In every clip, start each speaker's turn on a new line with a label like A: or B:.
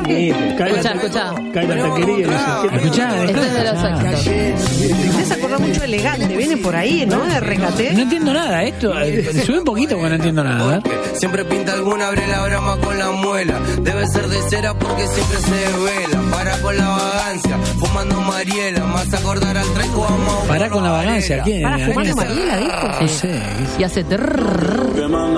A: toque?
B: Escuchá.
A: Cae la taquería.
B: Escuchá. Esto es de los éxitos.
C: Usted se acuerda mucho de Elegante, viene por ahí, ¿no? De Recate.
D: No entiendo nada, esto. Sube un poquito porque no entiendo nada.
E: Siempre pinta alguna, abre la brama con la muela. Debe ser de cera porque siempre se desvela. Para con la vagancia, fumando Mariela. Más acordar al traico a Mau.
D: Para con la vagancia, ¿quién?
C: Para fumando Mariela, dijo.
D: No sé.
B: Y hace trrrr.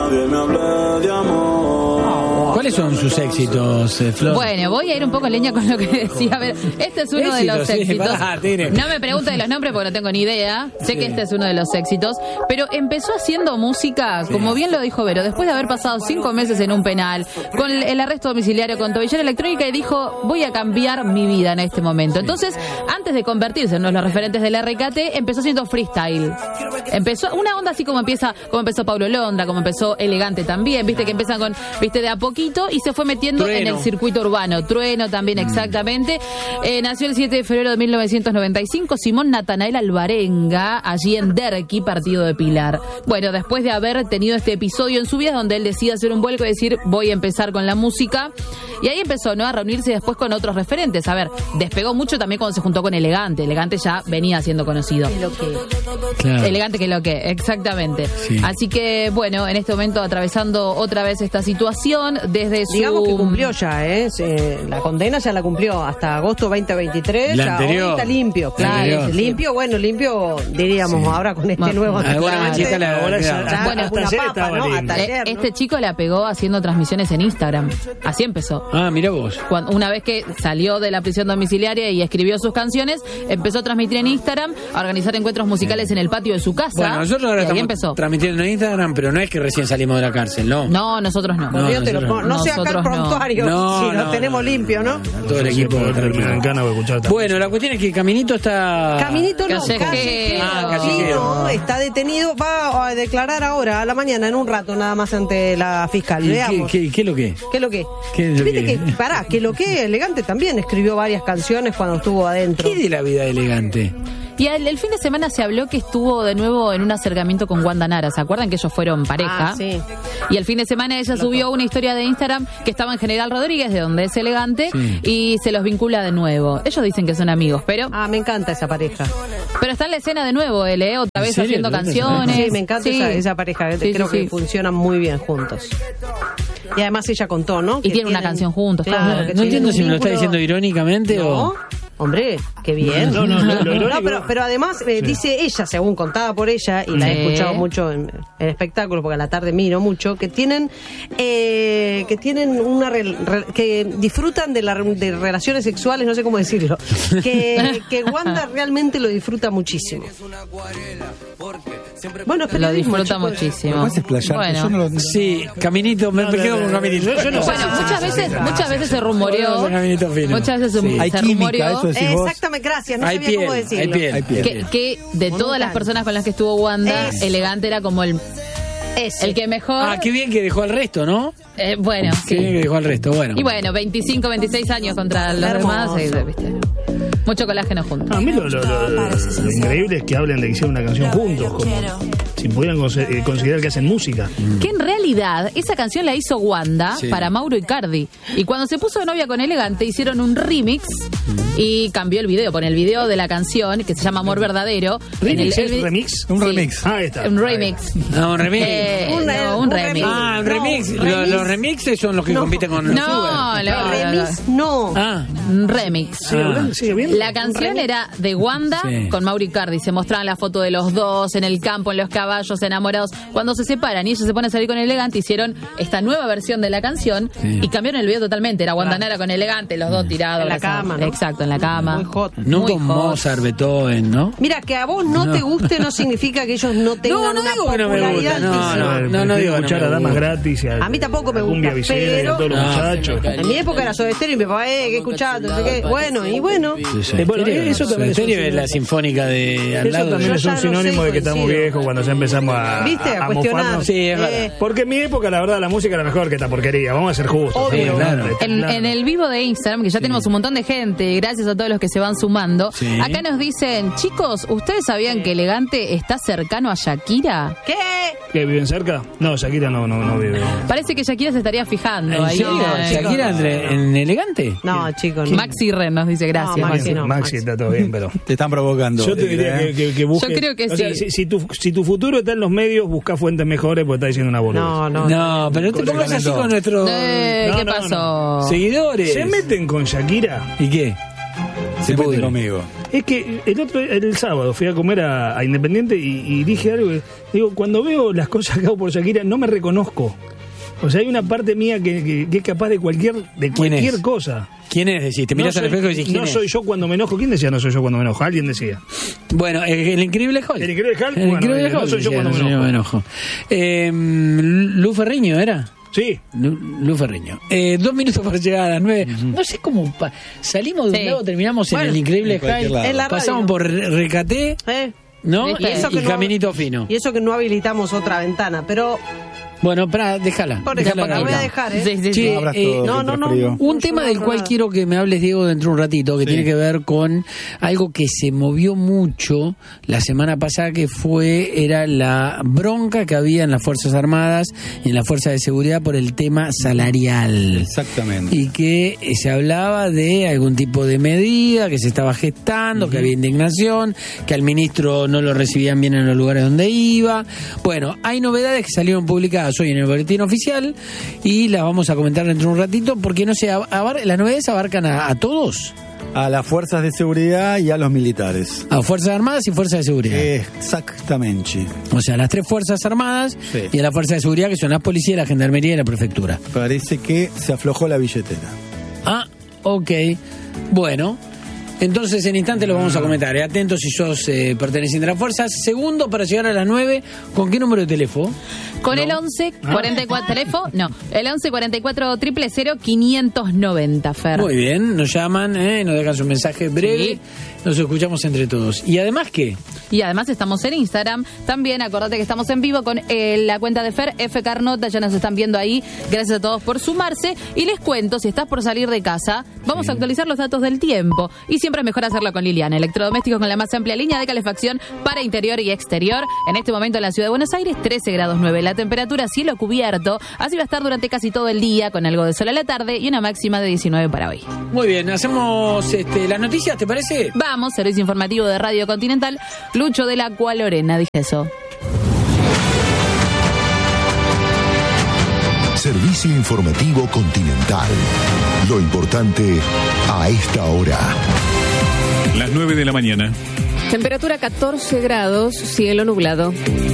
D: ¿Cuáles son sus éxitos, Flor?
B: Bueno, voy a ir un poco leña con lo que decía. A ver, este es uno de los éxitos. No me pregunten de los nombres porque no tengo ni idea. Sé que este es uno de los éxitos. Pero empezó haciendo música, como bien lo dijo Vero, después de haber pasado 5 meses en un penal, con el arresto domiciliario, con tobillera electrónica, y dijo, voy a cambiar mi vida en este momento. Entonces, antes de convertirse en uno de los referentes del RKT, empezó haciendo freestyle. Empezó una onda así como empezó Paulo Londra, como empezó Elegante también, viste que empiezan con, viste, de a poquito, y se fue metiendo en el circuito urbano. Trueno también, exactamente. Nació el 7 de febrero de 1995, Simón Natanael Alvarenga, allí en Derqui, partido de Pilar. Bueno, después de haber tenido este episodio en su vida donde él decide hacer un vuelco y decir, voy a empezar con la música, y ahí empezó, ¿no?, a reunirse después con otros referentes. A ver, despegó mucho también cuando se juntó con Elegante. Elegante ya venía siendo conocido.
D: Claro.
B: Elegante que lo que, exactamente. Sí. Así que, bueno, en este momento atravesando otra vez esta situación, desde su...
C: Digamos que cumplió ya, la condena ya la cumplió hasta agosto 2023.
D: La
C: ya
D: anterior.
C: ahora está limpio, claro.
D: Anterior,
C: limpio, bueno, limpio, diríamos, ahora con este nuevo...
D: Alguna chica
C: bueno, hasta ayer estaba limpio.
B: Este chico la pegó haciendo transmisiones en Instagram. Así empezó.
D: Ah, mira vos.
B: Una vez que salió de la prisión domiciliaria y escribió sus canciones, empezó a transmitir en Instagram, a organizar encuentros musicales en el patio de su casa.
D: Bueno, nosotros ahora estamos
B: empezó.
D: transmitiendo en Instagram, pero no es que recién salimos de la cárcel, ¿no?
B: No, nosotros no.
C: No sea acá el prontuario, si lo tenemos limpio, ¿no?
D: Todo el equipo. Bueno, la cuestión es que Caminito está...
C: Caminito no, Callejero está detenido, va a declarar ahora, a la mañana, en un rato, nada más ante la fiscal. Veamos.
D: ¿Qué es lo que?
C: ¿Qué es lo que? Viste que lo que Elegante también escribió varias canciones cuando estuvo adentro.
D: ¿Qué de la vida de Elegante?
B: Y el fin de semana se habló que estuvo de nuevo en un acercamiento con Wanda Nara. ¿Se acuerdan que ellos fueron pareja?
C: Sí.
B: Y el fin de semana ella subió una historia de Instagram que estaba en General Rodríguez, de donde es Elegante, y se los vincula de nuevo. Ellos dicen que son amigos, pero...
C: me encanta esa pareja.
B: Pero está en la escena de nuevo él, otra vez haciendo canciones.
C: Sí, me encanta esa pareja. Creo que funcionan muy bien juntos. Y además ella contó, ¿no?
B: Y tiene una canción juntos.
C: Claro,
D: no entiendo si me lo está diciendo irónicamente o...
C: Hombre, qué bien. No, pero además dice ella, según contada por ella, y la he escuchado mucho en espectáculos, porque a la tarde miro mucho, que tienen que disfrutan de relaciones sexuales, no sé cómo decirlo, que Wanda realmente lo disfruta muchísimo. Bueno, es
B: lo disfruta muchísimo.
A: Bueno,
D: sí, Caminito, me quedo con Caminito.
B: Bueno, muchas veces se rumoreó. Muchas veces se rumoreó.
C: Exactamente, gracias, no sabía cómo decirlo.
B: Que de todas las personas con las que estuvo Wanda, Elegante era como el que mejor.
D: Qué bien que dejó al resto, ¿no?
B: Bueno,
D: qué bien que dejó al resto, bueno.
B: Y bueno, 25, 26 años contra los demás, ¿viste? Mucho colágeno juntos.
A: A mí lo increíble es que hablen de que hicieron una canción juntos, como si pudieran considerar que hacen música.
B: Que en realidad esa canción la hizo Wanda para Mauro Icardi. Y cuando se puso de novia con Elegante hicieron un remix y cambió el video. Pon el video de la canción que se llama Amor Verdadero.
A: ¿Remix? ¿Remix?
D: Un remix.
A: Ahí está.
B: Un remix.
D: No, un remix.
B: Un remix.
D: Un remix. Los remixes son los que compiten con los
C: remix no.
B: Un remix.
A: Sí, bien.
B: La canción era de Wanda con Mauro Icardi. Se mostraban la foto de los dos en el campo, en los caballos, enamorados. Cuando se separan y ella se pone a salir con Elegante, hicieron esta nueva versión de la canción y cambiaron el video totalmente. Era Wanda Nara con Elegante, los dos tirados
C: en la cama, ¿no?
B: Exacto, en la cama.
C: Muy hot.
D: No con Mozart, Beethoven, ¿no?
C: Mira, que a vos no te guste no significa que ellos no tengan una popularidad.
D: No digo
A: escuchar a damas gratis.
C: A mí tampoco me gusta, pero
A: todos los muchachos.
C: En mi época era Soda Stereo y mi papá, ¿qué escuchás? No sé qué. Bueno,
A: eso también
D: es la sinfónica de al lado.
A: Eso también es un sinónimo de que estamos viejos cuando hacen empezamos a
C: cuestionar.
A: Sí, es verdad. Porque en mi época, la verdad, la música era mejor que esta porquería. Vamos a ser justos.
C: Obvio.
A: Claro.
B: En el vivo de Instagram, que ya tenemos un montón de gente, gracias a todos los que se van sumando, acá nos dicen, chicos, ¿ustedes sabían que Elegante está cercano a Shakira?
C: ¿Qué?
A: ¿Que viven cerca? No, Shakira no vive.
B: Parece que Shakira se estaría fijando.
D: ¿En
B: ahí.
D: serio? ¿Shakira en Elegante?
C: No, chicos.
B: Maxi Ren nos dice gracias.
A: Maxi está todo bien, pero...
F: Te están provocando.
A: Yo te diría que busques...
B: Yo creo que
A: o sea,
B: sí.
A: Si tu futuro está en los medios, busca fuentes mejores porque está diciendo una boludez.
D: No, pero no te pongas así con nuestros
B: ¿qué pasó?
D: seguidores.
A: ¿Se meten con Shakira?
D: ¿Y qué?
F: Se meten conmigo.
A: Es que el sábado fui a comer a Independiente y dije algo que... Digo, cuando veo las cosas que hago por Shakira, no me reconozco. O sea, hay una parte mía que es capaz de cualquier cosa.
D: ¿Quién es? Decís, te mirás al espejo y decís, ¿quién es?
A: No soy yo cuando me enojo. ¿Quién decía no soy yo cuando me enojo? Alguien decía.
D: Bueno, el Increíble Hulk.
A: El Increíble Hulk. No soy yo cuando me enojo.
D: Lu Ferriño, ¿era?
A: Sí.
D: Lu Ferriño. 2 minutos para llegar a las 9. No sé cómo salimos de un lado, terminamos en el Increíble Hulk. Pasamos por Recaté, ¿no? Y Caminito Fino.
C: Y eso que no habilitamos otra ventana, pero...
D: Bueno, déjala.
C: La voy a dejar,
D: Sí, un tema del cual quiero que me hables, Diego, dentro de un ratito, que tiene que ver con algo que se movió mucho la semana pasada, que era la bronca que había en las Fuerzas Armadas y en la Fuerza de Seguridad por el tema salarial.
F: Exactamente.
D: Y que se hablaba de algún tipo de medida que se estaba gestando, que había indignación, que al ministro no lo recibían bien en los lugares donde iba. Bueno, hay novedades que salieron publicadas hoy en el boletín oficial y las vamos a comentar dentro de un ratito porque no sé, las novedades abarcan a todos.
F: A las fuerzas de seguridad y a los militares.
D: A Fuerzas Armadas y Fuerzas de Seguridad.
F: Exactamente.
D: O sea, las 3 Fuerzas Armadas y a las Fuerzas de Seguridad, que son las policías, la gendarmería y la prefectura.
F: Parece que se aflojó la billetera.
D: Ah, ok. Bueno, entonces en instantes lo vamos a comentar. Atentos si sos perteneciente a las fuerzas. Segundo para llegar a las 9. ¿Con qué número de teléfono?
B: Con el 11 44 teléfono, el 11 44 000 590, Fer.
D: Muy bien, nos llaman, nos dejan su mensaje breve, nos escuchamos entre todos. ¿Y además qué?
B: Y además estamos en Instagram, también acordate que estamos en vivo con la cuenta de Fer, F Carnota, ya nos están viendo ahí, gracias a todos por sumarse. Y les cuento, si estás por salir de casa, vamos a actualizar los datos del tiempo. Y siempre es mejor hacerlo con Liliana, electrodomésticos con la más amplia línea de calefacción para interior y exterior. En este momento en la ciudad de Buenos Aires, 13 grados 9. La temperatura cielo cubierto, así va a estar durante casi todo el día, con algo de sol a la tarde y una máxima de 19 para hoy.
D: Muy bien, hacemos las noticias, ¿te parece?
B: Vamos, servicio informativo de Radio Continental, Lucho de la Cual Lorena, dije eso.
G: Servicio informativo Continental. Lo importante a esta hora.
H: Las 9 de la mañana.
I: Temperatura 14 grados, cielo nublado.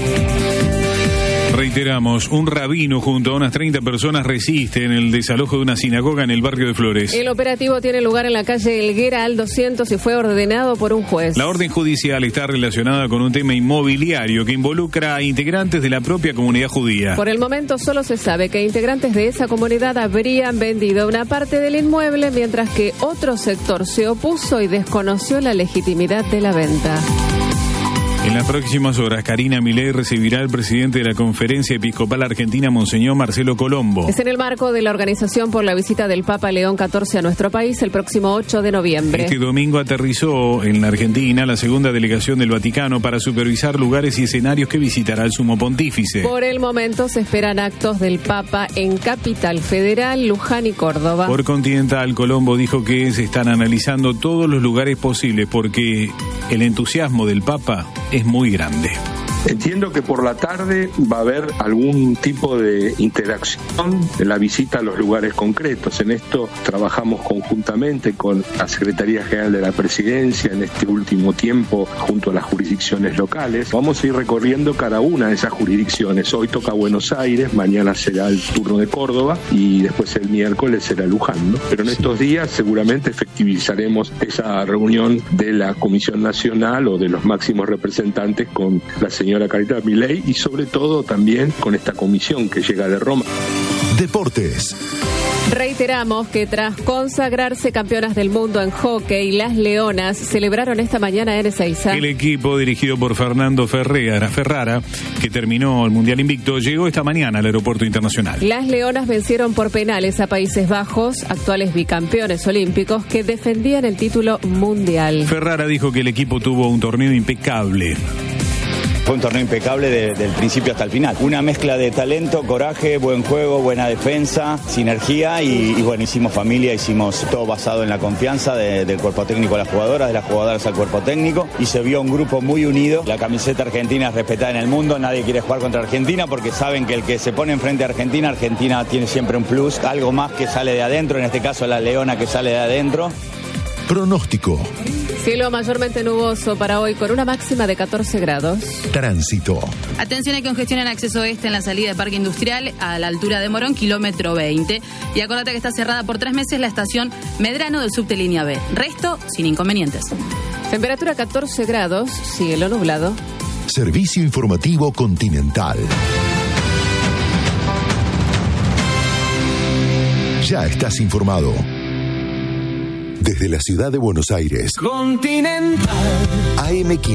H: Reiteramos, un rabino junto a unas 30 personas resisten el desalojo de una sinagoga en el barrio de Flores.
I: El operativo tiene lugar en la calle Helguera al 200 y fue ordenado por un juez.
H: La orden judicial está relacionada con un tema inmobiliario que involucra a integrantes de la propia comunidad judía.
I: Por el momento solo se sabe que integrantes de esa comunidad habrían vendido una parte del inmueble, mientras que otro sector se opuso y desconoció la legitimidad de la venta.
H: En las próximas horas, Karina Milei recibirá al presidente de la Conferencia Episcopal Argentina, Monseñor Marcelo Colombo.
I: Es en el marco de la organización por la visita del Papa León XIV a nuestro país el próximo 8 de noviembre.
H: Este domingo aterrizó en la Argentina la segunda delegación del Vaticano para supervisar lugares y escenarios que visitará el Sumo Pontífice.
I: Por el momento se esperan actos del Papa en Capital Federal, Luján y Córdoba.
H: Por Continental, Colombo dijo que se están analizando todos los lugares posibles porque el entusiasmo del Papa es muy grande.
J: Entiendo que por la tarde va a haber algún tipo de interacción en la visita a los lugares concretos. En esto trabajamos conjuntamente con la Secretaría General de la Presidencia en este último tiempo junto a las jurisdicciones locales. Vamos a ir recorriendo cada una de esas jurisdicciones. Hoy toca Buenos Aires, mañana será el turno de Córdoba y después el miércoles será Luján, ¿no? Pero en estos días seguramente efectivizaremos esa reunión de la Comisión Nacional o de los máximos representantes con la señora Karina Milei y sobre todo también con esta comisión que llega de Roma.
G: Deportes.
I: Reiteramos que tras consagrarse campeonas del mundo en hockey, las Leonas celebraron esta mañana en Ezeiza.
H: El equipo dirigido por Fernando Ferrara, que terminó el Mundial invicto, llegó esta mañana al aeropuerto internacional.
I: Las Leonas vencieron por penales a Países Bajos, actuales bicampeones olímpicos, que defendían el título mundial.
H: Ferrara dijo que el equipo tuvo un torneo impecable.
K: Fue un torneo impecable del principio hasta el final. Una mezcla de talento, coraje, buen juego, buena defensa, sinergia y bueno, hicimos familia, hicimos todo basado en la confianza del cuerpo técnico a las jugadoras, de las jugadoras al cuerpo técnico, y se vio un grupo muy unido. La camiseta argentina es respetada en el mundo, nadie quiere jugar contra Argentina porque saben que el que se pone enfrente a Argentina tiene siempre un plus, algo más que sale de adentro, en este caso la Leona que sale de adentro.
G: Pronóstico.
I: Cielo mayormente nuboso para hoy con una máxima de 14 grados.
G: Tránsito.
B: Atención, hay congestión en acceso oeste en la salida de Parque Industrial a la altura de Morón, kilómetro 20. Y acordate que está cerrada por 3 meses la estación Medrano del subte línea B. Resto, sin inconvenientes.
I: Temperatura 14 grados, cielo nublado.
G: Servicio informativo Continental. Ya estás informado. Desde la ciudad de Buenos Aires.
E: Continental.
G: AM500.